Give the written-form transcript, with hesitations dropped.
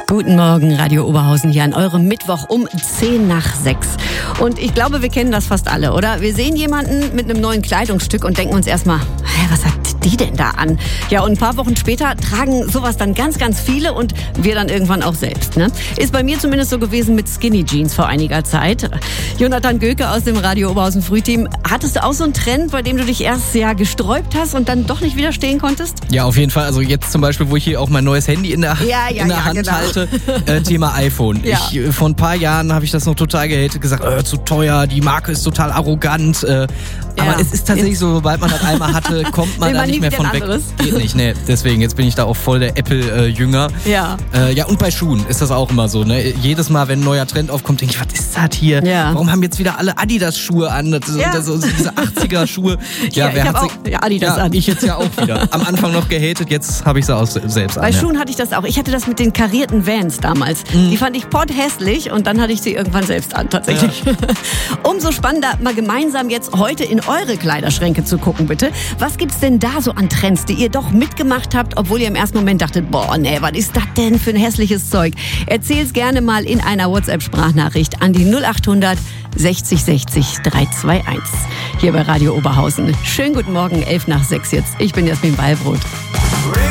Guten Morgen, Radio Oberhausen hier an eurem Mittwoch um 5:50. Und ich glaube, wir kennen das fast alle, oder? Wir sehen jemanden mit einem neuen Kleidungsstück und denken uns erstmal, was hat die denn da an? Ja, und ein paar Wochen später tragen sowas dann ganz, ganz viele und wir dann irgendwann auch selbst. Ne? Ist bei mir zumindest so gewesen mit Skinny Jeans vor einiger Zeit. Jonathan Göke aus dem Radio Oberhausen Frühteam. Hattest du auch so einen Trend, bei dem du dich erst gesträubt hast und dann doch nicht widerstehen konntest? Ja, auf jeden Fall. Also jetzt zum Beispiel, wo ich hier auch mein neues Handy in der Hand halte, Thema iPhone. Ja. Vor ein paar Jahren habe ich das noch total gehatet, gesagt, zu teuer, die Marke ist total arrogant. Aber es ist tatsächlich so, sobald man das einmal hatte, kommt man da nicht mehr von weg. Geht nicht, nee. Deswegen, jetzt bin ich da auch voll der Apple-Jünger. Ja. Und bei Schuhen ist das auch immer so. Ne? Jedes Mal, wenn ein neuer Trend aufkommt, denke ich, was ist das hier? Ja. Warum haben jetzt wieder alle Adidas-Schuhe an? Das sind so diese 80er-Schuhe. Ja, wer ich hat habe auch Adidas an. Ich jetzt ja auch wieder. Am Anfang noch gehatet, jetzt habe ich sie auch selbst an. Bei Schuhen hatte ich das auch. Ich hatte das mit den karierten Vans damals. Die fand ich potthässlich und dann hatte ich sie irgendwann selbst an, tatsächlich. Ja. Umso spannender, mal gemeinsam jetzt heute in eure Kleiderschränke zu gucken, bitte. Was gibt's denn da so an Trends, die ihr doch mitgemacht habt, obwohl ihr im ersten Moment dachtet, boah, nee, was ist das denn für ein hässliches Zeug? Erzähl's gerne mal in einer WhatsApp-Sprachnachricht an die 0800 60 60 321. Hier bei Radio Oberhausen. Schönen guten Morgen, 5:11 jetzt. Ich bin Jasmin Ballbrot.